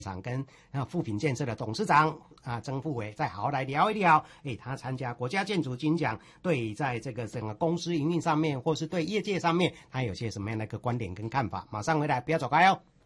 长跟富品建设的董事长曾富伟再好好来聊一聊，他参加国家建筑金奖，对在这个整个公司营运上面，或是对业界上面，他有些什么样的一个观点跟看法？马上回来，不要走开哦。